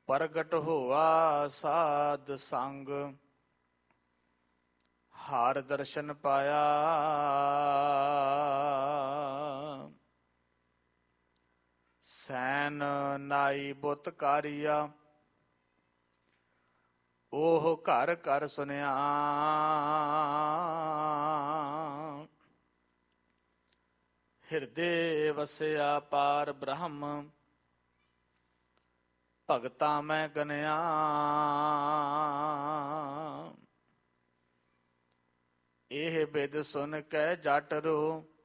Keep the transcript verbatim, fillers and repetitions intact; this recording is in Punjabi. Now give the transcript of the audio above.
ਪ੍ਰਗਟ ਹੋਆ ਸਾਧ ਸੰਗ, ਹਰ ਦਰਸ਼ਨ ਪਾਇਆ। ਸੈਨ ਨਾਈ ਬੁੱਤ ਕਾਰੀਆ, ਉਹ ਘਰ ਘਰ ਸੁਨਿਆ। ਹਿਰਦੇ ਵਸਿਆ ਪਾਰ ਬ੍ਰਹਮ, ਭਗਤਾਂ ਮੈਂ ਗਨਿਆ। ਇਹ ਬਿਦ ਸੁਨ ਕੇ ਜਟ ਰੋ,